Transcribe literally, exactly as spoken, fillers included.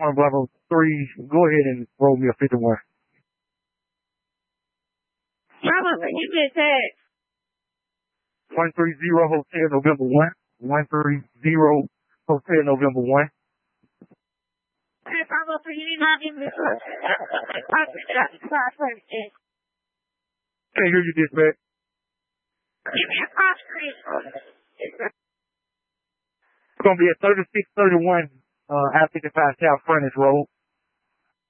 One Bravo three, go ahead and roll me a fifty-one. Bravo, you just said. one three zero Hotel November one. one three zero Hotel November one. Hey, Bravo, for you not even. Can't hear you, dispatch. Give me a cross street. It's going to be at thirty-six thirty-one uh, I fifty-five South Furnace Road.